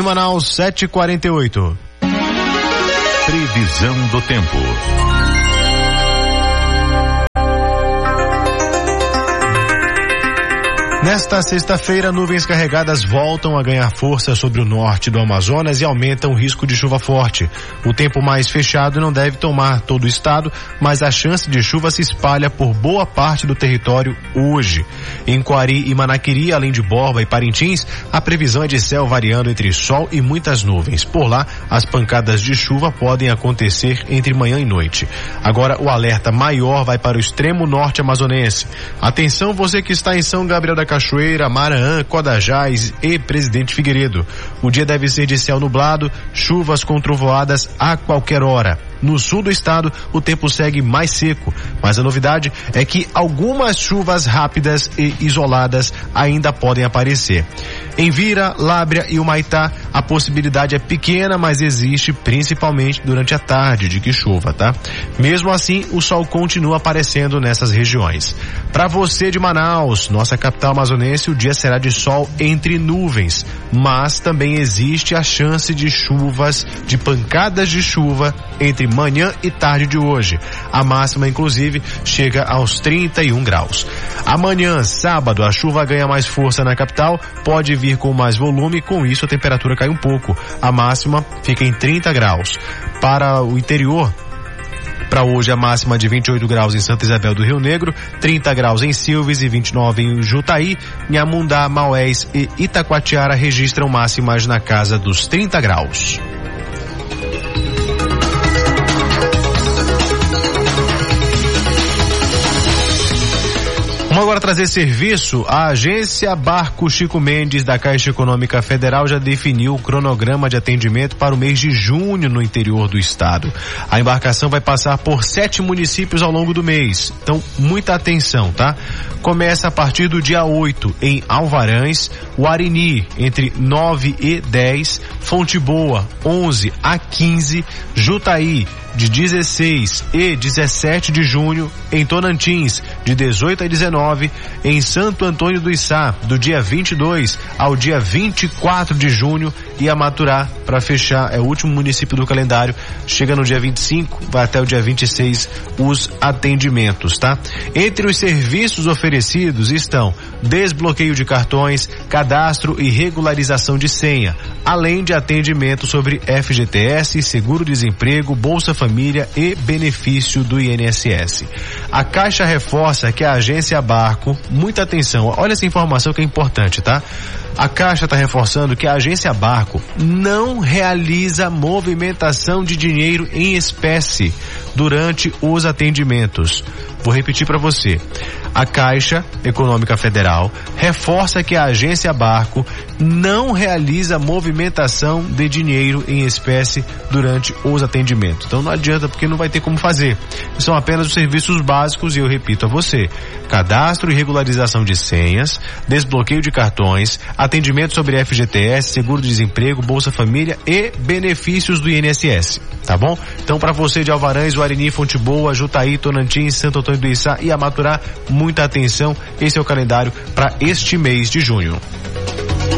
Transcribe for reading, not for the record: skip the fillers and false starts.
Manaus, 7h48. Previsão do tempo. Nesta sexta-feira, nuvens carregadas voltam a ganhar força sobre o norte do Amazonas e aumentam o risco de chuva forte. O tempo mais fechado não deve tomar todo o estado, mas a chance de chuva se espalha por boa parte do território hoje. Em Coari e Manaquiri, além de Borba e Parintins, a previsão é de céu variando entre sol e muitas nuvens. Por lá, as pancadas de chuva podem acontecer entre manhã e noite. Agora, o alerta maior vai para o extremo norte amazonense. Atenção, você que está em São Gabriel da Cachoeira, Maraã, Codajás e Presidente Figueiredo. O dia deve ser de céu nublado, chuvas com trovoadas a qualquer hora. No sul do estado, o tempo segue mais seco, mas a novidade é que algumas chuvas rápidas e isoladas ainda podem aparecer. Em Vira, Lábrea e Humaitá, a possibilidade é pequena, mas existe principalmente durante a tarde de que chova, tá? Mesmo assim, o sol continua aparecendo nessas regiões. Para você de Manaus, nossa capital amazonense, o dia será de sol entre nuvens, mas também existe a chance de chuvas, de pancadas de chuva entre manhã e tarde de hoje. A máxima, inclusive, chega aos 31 graus. Amanhã, sábado, a chuva ganha mais força na capital, pode vir com mais volume, com isso a temperatura cai um pouco. A máxima fica em 30 graus. Para o interior, para hoje a máxima de 28 graus em Santa Isabel do Rio Negro, 30 graus em Silves e 29 em Jutaí, Nhamundá, Maués e Itacoatiara registram máximas na casa dos 30 graus. Vamos agora trazer serviço. A agência Barco Chico Mendes da Caixa Econômica Federal já definiu o cronograma de atendimento para o mês de junho no interior do estado. A embarcação vai passar por 7 municípios ao longo do mês. Então, muita atenção, tá? Começa a partir do dia 8 em Alvarães, Uarini entre 9 e 10, Fonte Boa 11 a 15, Jutaí de 16 e 17 de junho, em Tonantins de 18 a 19, em Santo Antônio do Içá do dia 22 ao dia 24 de junho e a Maturá, para fechar, é o último município do calendário, chega no dia 25, vai até o dia 26 os atendimentos, tá? Entre os serviços oferecidos estão desbloqueio de cartões, cadastro e regularização de senha, além de atendimento sobre FGTS, seguro-desemprego, Bolsa Família e benefício do INSS. A Caixa reforça que a agência Barco, muita atenção, olha essa informação que é importante, tá? A Caixa está reforçando que a agência Barco não realiza movimentação de dinheiro em espécie durante os atendimentos. Vou repetir para você. A Caixa Econômica Federal reforça que a agência Barco não realiza movimentação de dinheiro em espécie durante os atendimentos. Então não adianta, porque não vai ter como fazer. São apenas os serviços básicos e eu repito a você: cadastro e regularização de senhas, desbloqueio de cartões, atendimento sobre FGTS, seguro-desemprego, Bolsa Família e benefícios do INSS, tá bom? Então, para você de Alvarães, Uarini, Fonte Boa, Jutaí, Tonantins, Santo Antônio do Içá e Amaturá, muita atenção, esse é o calendário para este mês de junho.